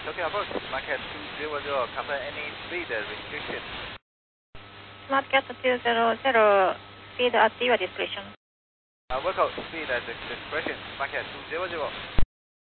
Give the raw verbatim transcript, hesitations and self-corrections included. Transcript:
Tokyo approach, market two zero zero, cover any speed restriction. Market two zero zero, speed at your discretion. Uh, workout speed at discretion, market two zero zero.